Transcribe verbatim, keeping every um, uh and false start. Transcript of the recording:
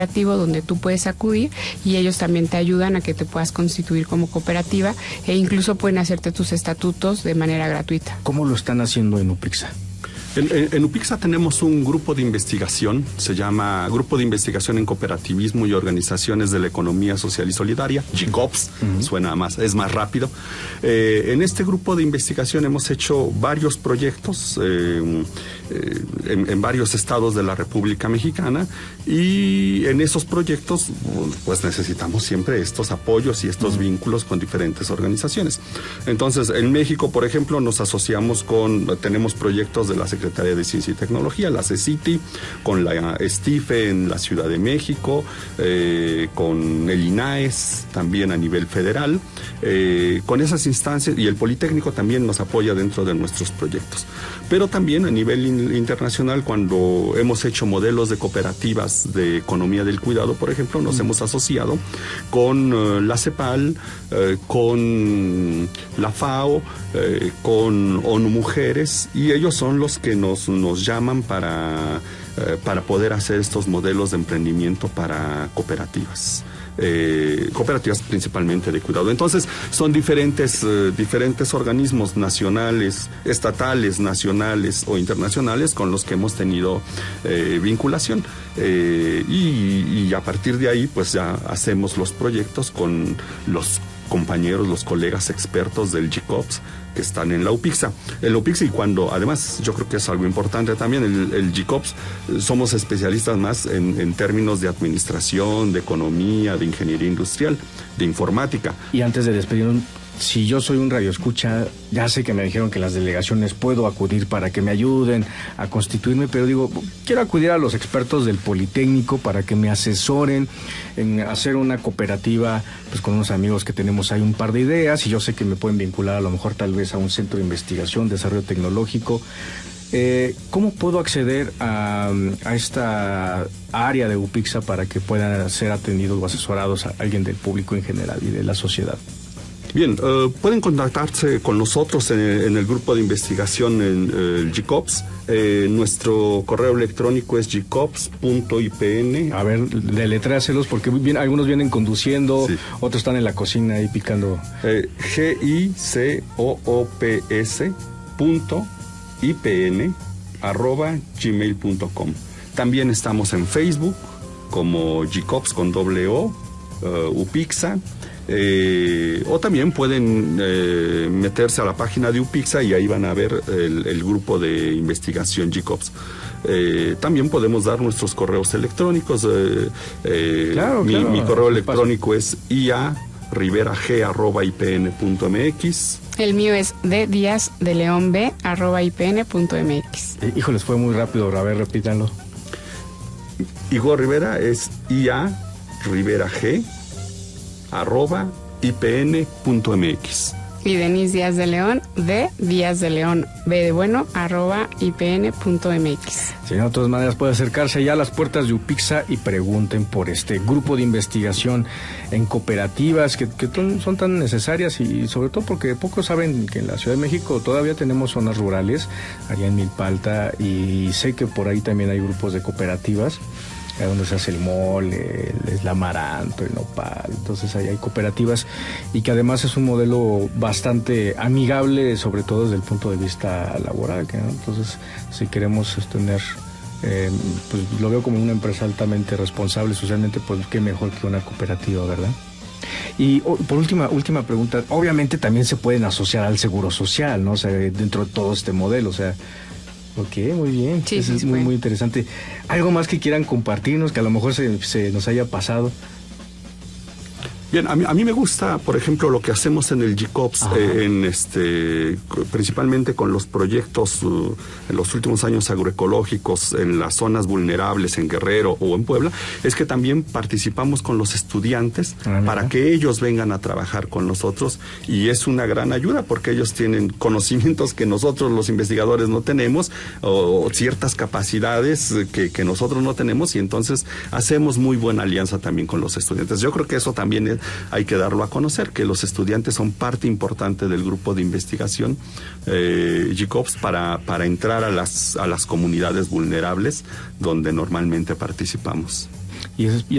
donde tú puedes acudir y ellos también te ayudan a que te puedas constituir como cooperativa e incluso pueden hacerte tus estatutos de manera gratuita. ¿Cómo lo están haciendo en UPIXA? En, en, en UPIXA tenemos un grupo de investigación, se llama Grupo de Investigación en Cooperativismo y Organizaciones de la Economía Social y Solidaria, G COPS, uh-huh. Suena más, es más rápido. Eh, en este grupo de investigación hemos hecho varios proyectos eh, eh, en, en varios estados de la República Mexicana y en esos proyectos pues necesitamos siempre estos apoyos y estos uh-huh. vínculos con diferentes organizaciones. Entonces, en México, por ejemplo, nos asociamos con, tenemos proyectos de la Secretaría de Ciencia y Tecnología, la CECITI, con la STIFE en la Ciudad de México, eh, con el INAES también a nivel federal, eh, con esas instancias, y el Politécnico también nos apoya dentro de nuestros proyectos. Pero también a nivel in, internacional, cuando hemos hecho modelos de cooperativas de economía del cuidado, por ejemplo, nos mm. hemos asociado con uh, la CEPAL, uh, con la FAO, eh, con ONU Mujeres, y ellos son los que nos, nos llaman para, eh, para poder hacer estos modelos de emprendimiento para cooperativas. Eh, cooperativas principalmente de cuidado. Entonces, son diferentes, eh, diferentes organismos nacionales, estatales, nacionales o internacionales con los que hemos tenido eh, vinculación. Eh, y, y a partir de ahí, pues ya hacemos los proyectos con los compañeros, los colegas expertos del G COPS que están en la UPIXA. En la UPIXA, y cuando, además, yo creo que es algo importante también, el, el G COPS, somos especialistas más en, en términos de administración, de economía, de ingeniería industrial, de informática. Y antes de despedirnos, si yo soy un radioescucha, ya sé que me dijeron que las delegaciones puedo acudir para que me ayuden a constituirme, pero digo, quiero acudir a los expertos del Politécnico para que me asesoren en hacer una cooperativa, pues con unos amigos que tenemos ahí un par de ideas, y yo sé que me pueden vincular a lo mejor tal vez a un centro de investigación, desarrollo tecnológico. Eh, ¿Cómo puedo acceder a, a esta área de UPIXA para que puedan ser atendidos o asesorados a alguien del público en general y de la sociedad? Bien, uh, pueden contactarse con nosotros en el, en el grupo de investigación en uh, el G COPS. Eh, nuestro correo electrónico es g cops punto i p n. A ver, deletréaselos porque bien, algunos vienen conduciendo, sí. Otros están en la cocina ahí picando. Eh, G I C O O P S punto I P N arroba gmail punto com. También estamos en Facebook como G COPS con doble O, uh, UPIXA. Eh, o también pueden eh, meterse a la página de UPIXA y ahí van a ver el, el grupo de investigación G COPS. Eh, también podemos dar nuestros correos electrónicos. Eh, eh, claro, mi, claro, mi correo electrónico es ia rivera g arroba i p n punto m x. El mío es d díaz de león b arroba i p n punto m x. Eh, híjoles, fue muy rápido. A ver, repítanlo. Igor Rivera es ia rivera g arroba i p n punto m x. Y Denise Díaz de León, de Díaz de León, B de bueno, arroba i p n punto m x. Sí, de todas maneras puede acercarse ya a las puertas de UPIXA y pregunten por este grupo de investigación en cooperativas que, que son tan necesarias, y sobre todo porque pocos saben que en la Ciudad de México todavía tenemos zonas rurales, allá en Milpalta, y sé que por ahí también hay grupos de cooperativas donde se hace el mole, el amaranto, el nopal. Entonces ahí hay cooperativas, y que además es un modelo bastante amigable, sobre todo desde el punto de vista laboral, ¿no? Entonces, si queremos tener, eh, pues lo veo como una empresa altamente responsable socialmente, pues qué mejor que una cooperativa, ¿verdad? Y oh, por última última pregunta, obviamente también se pueden asociar al Seguro Social, ¿no? O sea, dentro de todo este modelo, o sea, ok, muy bien, sí, eso sí, es sí, muy, bueno. muy interesante. ¿Algo más que quieran compartirnos, que a lo mejor se, se nos haya pasado? Bien, a mí, a mí me gusta, por ejemplo, lo que hacemos en el G COPS, eh, en este, principalmente con los proyectos uh, en los últimos años agroecológicos en las zonas vulnerables, en Guerrero o en Puebla, es que también participamos con los estudiantes ah, para que ellos vengan a trabajar con nosotros, y es una gran ayuda porque ellos tienen conocimientos que nosotros los investigadores no tenemos, o, o ciertas capacidades que, que nosotros no tenemos, y entonces hacemos muy buena alianza también con los estudiantes. Yo creo que eso también es, hay que darlo a conocer, que los estudiantes son parte importante del grupo de investigación eh, G COPS para, para entrar a las, a las comunidades vulnerables donde normalmente participamos. Y es, y